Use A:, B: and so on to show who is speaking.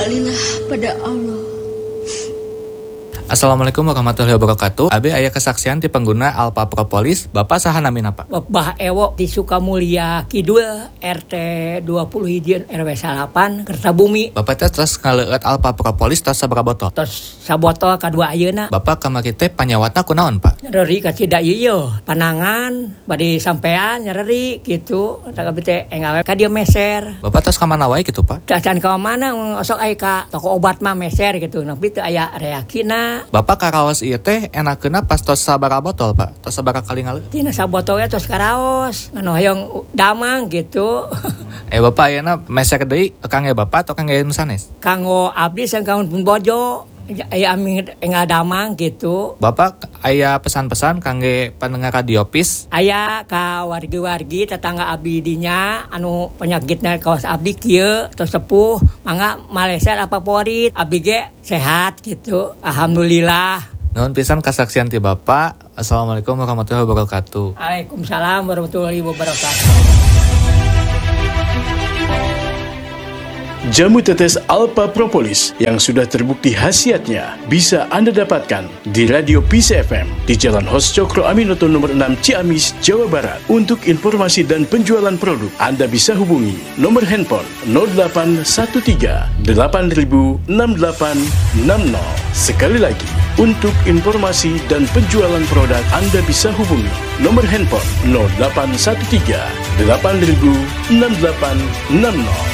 A: Kembalilah pada Allah.
B: Assalamualaikum warahmatullahi wabarakatuh. Abi aya kesaksian ti pengguna Alpha Propolis. Bapak saha namina Pak?
C: Bapak Ewo di Sukamulya Kidul RT 20 RW 8 Kertabumi.
B: Bapak teh terus ngaleueut Alpha Propolis tos sabaraha botol?
C: Tos sabotol kadua ayeuna.
B: Bapak kamari teh panyawatna kunaon Pak?
C: Nyeri ka cida ieu panangan bade sampean nyeri gitu. Tak abi teh engawe ka dieu meser.
B: Bapak tos ka mana wae gitu Pak?
C: Dacan ka mana osok aya ka toko obat mah meser gitu. Tapi teu aya reaksina.
B: Bapak karaos ieu teh enakeuna pas tos sabaraha botol Pak? Tos sabaraha kali ngaleueut?
C: Tina sabotolnya tos karaos. Anu hayang damang gitu.
B: Bapak ayeuna meser deui kangge Bapak atau kangge nu sanes?
C: Kanggo abdi sang kanggo pun bojo. Aya ami enggak damang gitu.
B: Bapak aya pesan-pesan kangge pendengar Radio Pis?
C: Aya ka wargi-wargi tetangga abdi dinya anu penyakitna kaos abdi kieu tos sepuh mangga maleser apa porit abdi ge sehat gitu. Alhamdulillah.
B: Nuhun pisan kasaksian ti Bapak. Assalamualaikum warahmatullahi wabarakatuh.
C: Waalaikumsalam warahmatullahi wabarakatuh.
D: Jamu tetes Alpha Propolis yang sudah terbukti khasiatnya bisa Anda dapatkan di Radio Peace FM di Jalan Hos Cokro Aminoto nomor 6 Ciamis, Jawa Barat. Untuk informasi dan penjualan produk, Anda bisa hubungi nomor handphone 0813 8000 6860. Sekali lagi, untuk informasi dan penjualan produk, Anda bisa hubungi nomor handphone 0813 8000 6860.